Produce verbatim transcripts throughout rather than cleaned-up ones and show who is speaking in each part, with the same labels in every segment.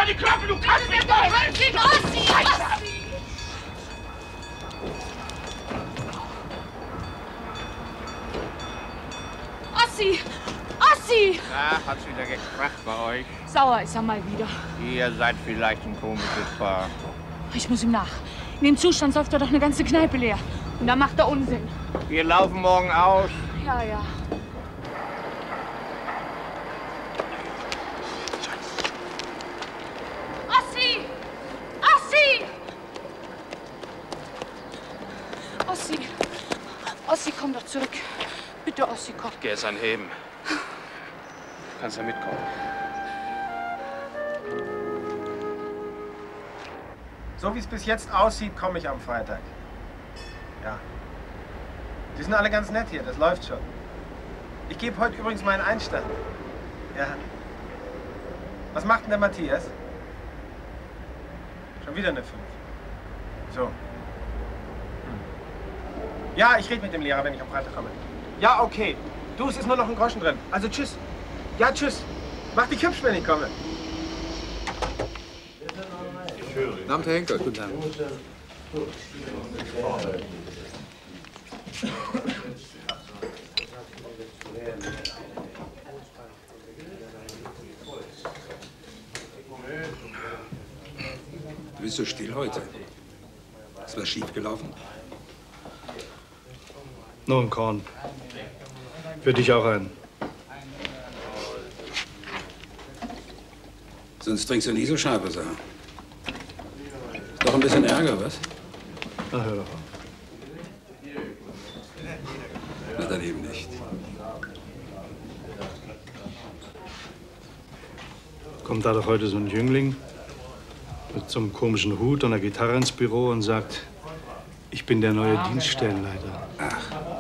Speaker 1: an die Klappe, du kannst nicht mal!
Speaker 2: Ossi, Ossi! Ossi! Ossi!
Speaker 1: Na, hat's wieder gekracht bei euch?
Speaker 2: Sauer ist er mal wieder.
Speaker 1: Ihr seid vielleicht ein komisches Paar.
Speaker 2: Ich muss ihm nach. In dem Zustand säuft er doch eine ganze Kneipe leer. Und da macht er Unsinn.
Speaker 1: Wir laufen morgen aus.
Speaker 2: Ja, ja. Ossi! Ossi! Ossi! Ossi, komm doch zurück. Bitte, Ossi, komm.
Speaker 3: Geh es anheben. Kannst ja mitkommen.
Speaker 4: So wie es bis jetzt aussieht, komme ich am Freitag. Ja. Die sind alle ganz nett hier, das läuft schon. Ich gebe heute übrigens meinen Einstand. Ja. Was macht denn der Matthias? Schon wieder eine fünf. So. Hm. Ja, ich rede mit dem Lehrer, wenn ich am Freitag komme. Ja, okay. Du, es ist nur noch ein Groschen drin. Also tschüss. Ja, tschüss. Mach dich hübsch, wenn ich komme.
Speaker 5: Guten Abend, Herr Henkel. Guten Abend. Du bist so still heute. Ist was schiefgelaufen?
Speaker 6: Nur ein Korn. Für dich auch ein.
Speaker 5: Sonst trinkst du nie so scharfe Sachen. Ist doch ein bisschen Ärger, was?
Speaker 6: Na, hör doch auf.
Speaker 5: Na, dann eben nicht.
Speaker 6: Kommt da doch heute so ein Jüngling mit so einem komischen Hut und einer Gitarre ins Büro und sagt, ich bin der neue Dienststellenleiter.
Speaker 5: Ach.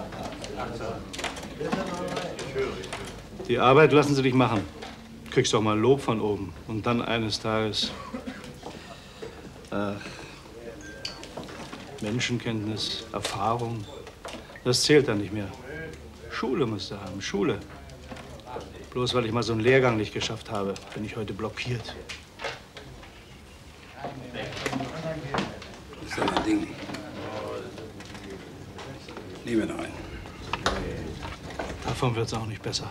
Speaker 6: Die Arbeit lassen sie dich machen. Kriegst doch mal Lob von oben. Und dann eines Tages äh, Menschenkenntnis, Erfahrung, das zählt dann nicht mehr. Schule musst du haben, Schule. Bloß weil ich mal so einen Lehrgang nicht geschafft habe, bin ich heute blockiert.
Speaker 5: Das ist doch ein Ding. Nehmen wir noch einen.
Speaker 6: Davon wird's auch nicht besser.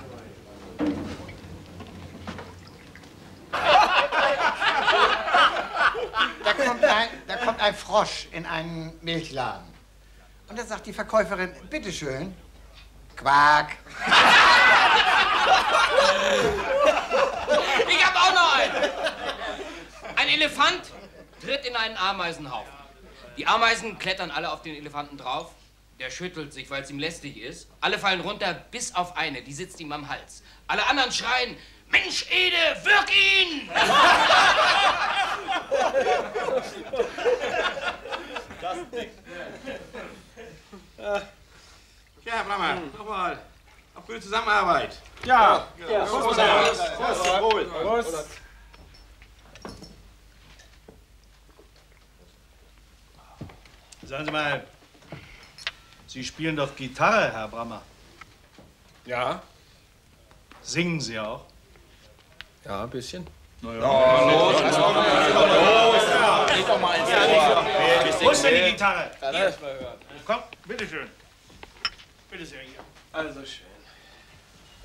Speaker 7: Da kommt, ein, da kommt ein Frosch in einen Milchladen. Und da sagt die Verkäuferin, bitteschön. Quack.
Speaker 8: Ich hab auch noch einen. Ein Elefant tritt in einen Ameisenhaufen. Die Ameisen klettern alle auf den Elefanten drauf. Der schüttelt sich, weil es ihm lästig ist. Alle fallen runter, bis auf eine. Die sitzt ihm am Hals. Alle anderen schreien, Mensch, Ede, wirk ihn!
Speaker 3: Das Ding. Ja, Herr Brammer, nochmal. Auf gute Zusammenarbeit.
Speaker 4: Ja.
Speaker 3: Ja. Prost. Prost. Prost.
Speaker 4: Prost.
Speaker 6: Sagen Sie mal, Sie spielen doch Gitarre, Herr Brammer.
Speaker 3: Ja.
Speaker 6: Singen Sie auch?
Speaker 5: Ja, ein bisschen.
Speaker 6: Na ja.
Speaker 3: Los, los, los.
Speaker 1: Leg doch mal ins
Speaker 6: Ohr. Wo ist denn die Gitarre?
Speaker 1: Lass mal hören.
Speaker 6: Komm, bitteschön. Bitte sehr hier.
Speaker 1: Also schön.